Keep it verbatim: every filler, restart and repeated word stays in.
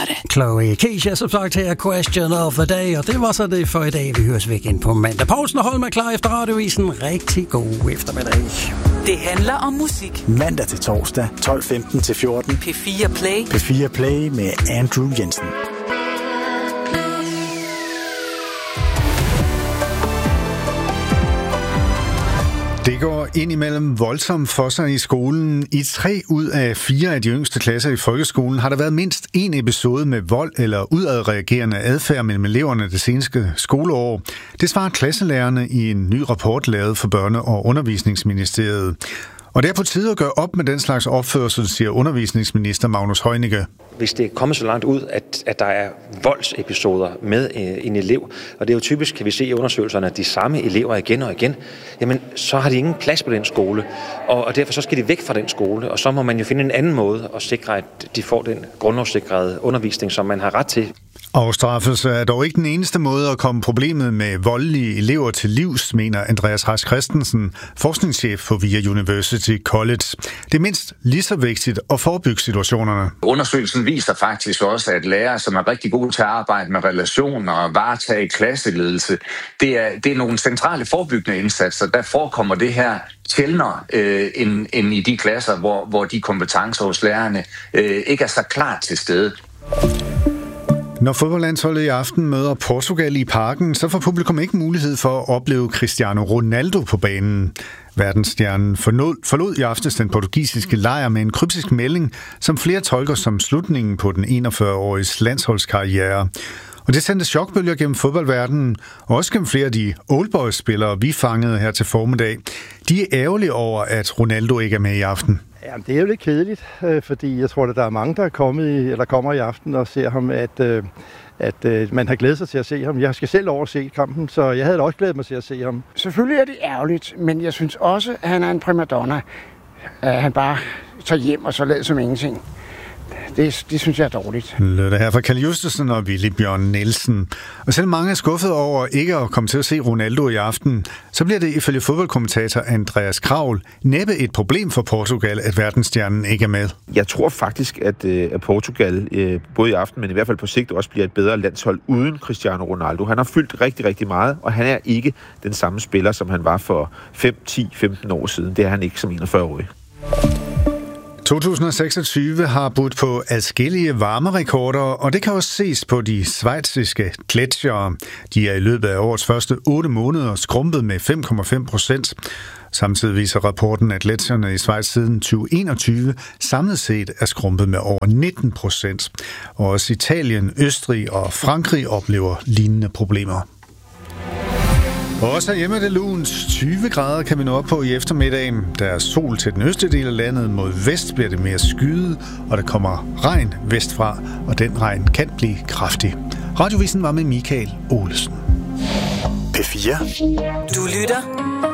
det. Chloe Keisha, som sagt her, Question of the Day, og det var så det for i dag. Vi høres væk ind på mandag. Poulsen og Holm er klar efter radiovisen. Rigtig god eftermiddag. Det handler om musik. Mandag til torsdag, tolv femten til fjorten. P fire Play. P fire Play med Andrew Jensen. Det går indimellem voldsomt for sig i skolen. I tre ud af fire af de yngste klasser i folkeskolen har der været mindst en episode med vold eller udadreagerende adfærd mellem eleverne det seneste skoleår. Det svarer klasselærerne i en ny rapport lavet for Børne- og Undervisningsministeriet. Og det er på tide at gøre op med den slags opførsel, siger undervisningsminister Magnus Heunicke. Hvis det er kommet så langt ud, at, at der er voldsepisoder med en elev, og det er jo typisk, kan vi se i undersøgelserne, at de samme elever igen og igen, jamen så har de ingen plads på den skole, og, og derfor så skal de væk fra den skole, og så må man jo finde en anden måde at sikre, at de får den grundlovssikrede undervisning, som man har ret til. Afstraffelse er dog ikke den eneste måde at komme problemet med voldelige elever til livs, mener Andreas Rask Christensen, forskningschef på V I A University College. Det er mindst lige så vigtigt at forebygge situationerne. Undersøgelsen viser faktisk også, at lærere, som er rigtig gode til at arbejde med relationer og varetage klasseledelse, det er, det er nogle centrale forebyggende indsatser. Der forekommer det her sjældnere øh, end, end i de klasser, hvor, hvor de kompetencer hos lærerne øh, ikke er så klart til stede. Når fodboldlandsholdet i aften møder Portugal i Parken, så får publikum ikke mulighed for at opleve Cristiano Ronaldo på banen. Verdensstjernen forlod i aftes den portugisiske lejr med en kryptisk melding, som flere tolker som slutningen på den enogfyrre-åriges landsholdskarriere. Og det sendte chokbølger gennem fodboldverdenen, og også gennem flere af de oldboys-spillere, vi fangede her til formiddag. De er ærgerlige over, at Ronaldo ikke er med i aften. Ja, det er jo lidt kedeligt, fordi jeg tror, at der er mange, der er kommet i, eller kommer i aften og ser ham, at, at man har glædet sig til at se ham. Jeg skal selv over se kampen, så jeg havde da også glædet mig til at se ham. Selvfølgelig er det ærgerligt, men jeg synes også, at han er en primadonna. At han bare tager hjem og så lader som ingenting. Det, det synes jeg er dårligt. Lød det her fra Kalle Justesen og Willy Bjørn Nielsen. Og selvom mange er skuffet over ikke at komme til at se Ronaldo i aften, så bliver det ifølge fodboldkommentator Andreas Kravl næppe et problem for Portugal, at verdensstjernen ikke er med. Jeg tror faktisk, at, at Portugal både i aften, men i hvert fald på sigt også bliver et bedre landshold uden Cristiano Ronaldo. Han har fyldt rigtig, rigtig meget, og han er ikke den samme spiller, som han var for fem, ti, femten år siden. Det er han ikke som enogfyrre-årig. to tusind og seksogtyve har budt på adskillige varmerekorder, og det kan også ses på de schweiziske gletsjere. De er i løbet af årets første otte måneder skrumpet med fem komma fem procent. Samtidig viser rapporten, at gletsjerne i Schweiz siden tyve enogtyve samlet set er skrumpet med over nitten procent. Og også Italien, Østrig og Frankrig oplever lignende problemer. Og også herhjemme er det lunt. tyve grader kan vi nå op på i eftermiddagen. Der er sol til den østlige del af landet. Mod vest bliver det mere skyet, og der kommer regn vestfra, og den regn kan blive kraftig. Radiovisen var med Michael Olesen. P fire. Du lytter